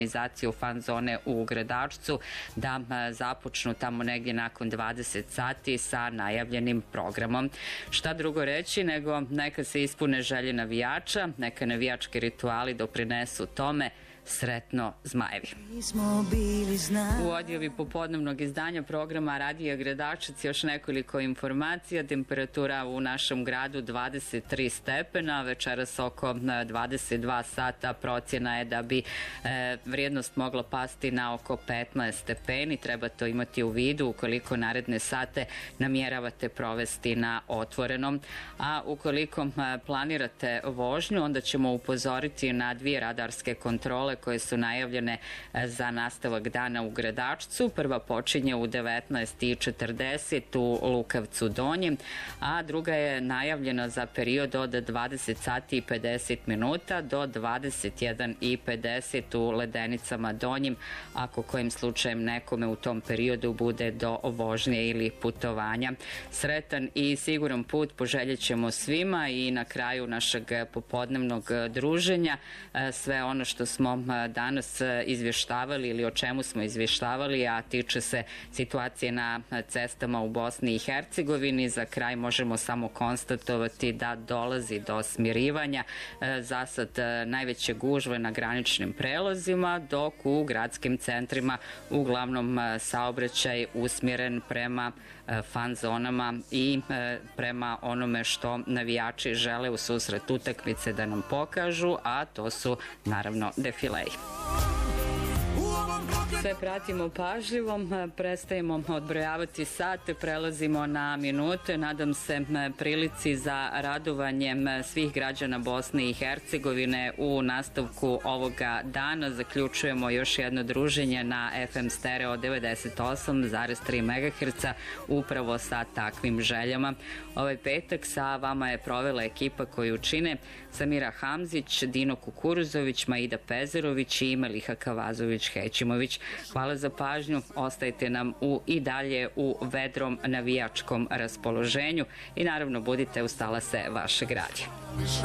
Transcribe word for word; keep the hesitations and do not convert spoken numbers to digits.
organizaciju fan zone u Gradačcu da započnu tamo negdje nakon dvadeset sati sa najavljenim programom. Šta drugo reći nego neka se ispune želje navijača, neka navijački rituali doprinesu tome. Sretno Zmajevi. U odjavi popodnevnog izdanja programa Radija Gradačac još nekoliko informacija. Temperatura u našem gradu dvadeset tri stepena, večeras oko dvadeset dva sata. Procjena je da bi e, vrijednost mogla pasti na oko petnaest stepeni. Treba to imati u vidu ukoliko naredne sate namjeravate provesti na otvorenom. A ukoliko planirate vožnju, onda ćemo upozoriti na dvije radarske kontrole koje su najavljene za nastavak dana u Gradačcu. Prva počinje u devetnaest i četrdeset u Lukavcu Donjem, a druga je najavljena za period od dvadeset sati i pedeset minuta do dvadeset jedan i pedeset u Ledenicama Donjim, ako kojim slučajem nekome u tom periodu bude do vožnje ili putovanja. Sretan i siguran put poželjet ćemo svima i na kraju našeg popodnevnog druženja sve ono što smo danas izvještavali ili o čemu smo izvještavali, a tiče se situacije na cestama u Bosni i Hercegovini. Za kraj možemo samo konstatovati da dolazi do smirivanja. Za sad najveće gužve na graničnim prelazima, dok u gradskim centrima uglavnom saobraćaj usmjeren prema fan zonama i prema onome što navijači žele u susret utakmice da nam pokažu, a to su naravno defileji. Sve pratimo pažljivo, prestajemo odbrojavati sate, prelazimo na minute. Nadam se prilici za radovanjem svih građana Bosne i Hercegovine u nastavku ovoga dana. Zaključujemo još jedno druženje na F M stereo devedeset osam zarez tri megaherca upravo sa takvim željama. Ovaj petak sa vama je provela ekipa koju čine Samira Hamzić, Dino Kukuruzović, Maida Pezerović i Meliha Kavazović-Hećimović. Hvala za pažnju, ostajte nam u, i dalje u vedrom navijačkom raspoloženju i naravno budite uz talase vašeg radija.